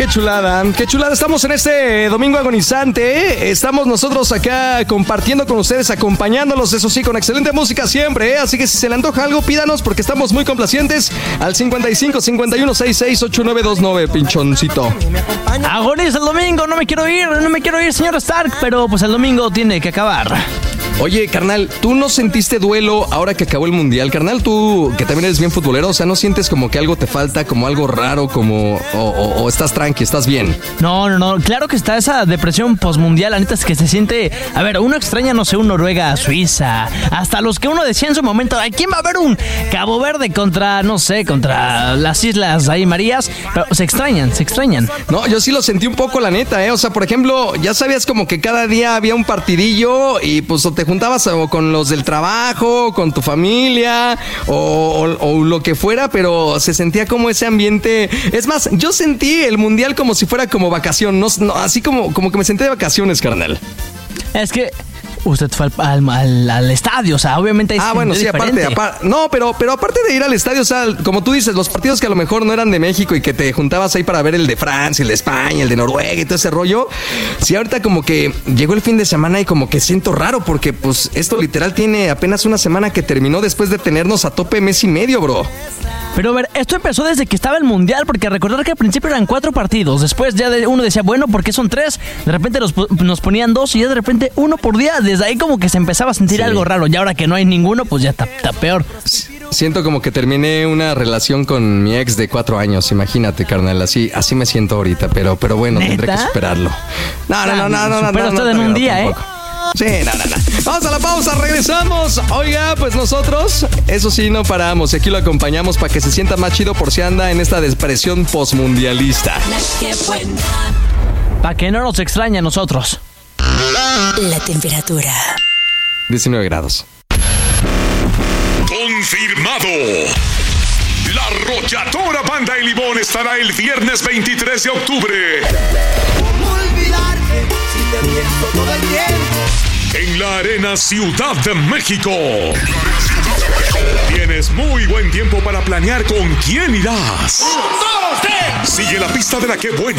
Qué chulada, qué chulada. Estamos en este domingo agonizante. Estamos nosotros acá compartiendo con ustedes, acompañándolos, eso sí, con excelente música siempre. Así que si se le antoja algo, pídanos porque estamos muy complacientes al 55 51 66 8929, pinchoncito. Agoniza el domingo, no me quiero ir, señor Stark, pero pues el domingo tiene que acabar. Oye, carnal, ¿tú no sentiste duelo ahora que acabó el mundial? Carnal, tú que también eres bien futbolero, o sea, ¿no sientes como que algo te falta, como algo raro, como o estás tranqui, estás bien? No, claro que está esa depresión posmundial, la neta es que se siente, a ver, uno extraña, no sé, un Noruega, Suiza, hasta los que uno decía en su momento, ¿a quién va a haber un Cabo Verde contra, no sé, contra las Islas ahí Marías? Pero se extrañan. No, yo sí lo sentí un poco, la neta, o sea, por ejemplo, ya sabías como que cada día había un partidillo y pues o te juntabas o con los del trabajo, con tu familia o lo que fuera, pero se sentía como ese ambiente. Es más, yo sentí el mundial como si fuera como vacación, no, así como que me senté de vacaciones, carnal. Es que usted fue al estadio, o sea, obviamente hay bueno, sí, aparte, no, pero aparte de ir al estadio, o sea, como tú dices, los partidos que a lo mejor no eran de México y que te juntabas ahí para ver el de Francia, el de España, el de Noruega y todo ese rollo, sí, ahorita como que llegó el fin de semana y como que siento raro porque pues esto literal tiene apenas una semana que terminó después de tenernos a tope mes y medio, bro. Pero a ver, esto empezó desde que estaba el mundial, porque recordar que al principio eran 4 partidos, después ya uno decía, bueno, ¿por qué son 3? De repente nos ponían 2 y ya de repente 1 por día. Desde ahí como que se empezaba a sentir algo raro, y ahora que no hay ninguno, pues ya está peor. Siento como que terminé una relación con mi ex de 4 años, imagínate, carnal, así me siento ahorita, pero bueno, ¿neta? Tendré que superarlo. No. Supera usted en un día, tampoco. Sí, no. Vamos a la pausa, regresamos. Oiga, pues nosotros, eso sí, no paramos. Y aquí lo acompañamos para que se sienta más chido por si anda en esta depresión postmundialista. Para que no nos extrañe a nosotros. La temperatura 19 grados. Confirmado. La arrolladora Banda El Limón estará el viernes 23 de octubre. ¿Cómo olvidarte si te pienso todo el tiempo? En la Arena Ciudad de México. Tienes muy buen tiempo para planear con quién irás. 1, 2, 3. Sigue la pista de la que buena.